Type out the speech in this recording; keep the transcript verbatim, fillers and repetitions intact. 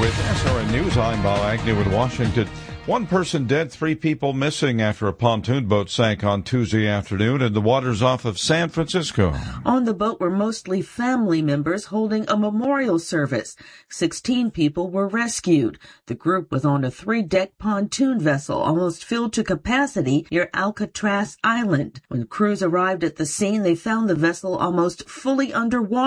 With S R N News, I'm Bob Agnew in Washington. One person dead, three people missing after a pontoon boat sank on Tuesday afternoon in the waters off of San Francisco. On the boat were mostly family members holding a memorial service. Sixteen people were rescued. The group was on a three-deck pontoon vessel almost filled to capacity near Alcatraz Island. When crews arrived at the scene, they found the vessel almost fully underwater.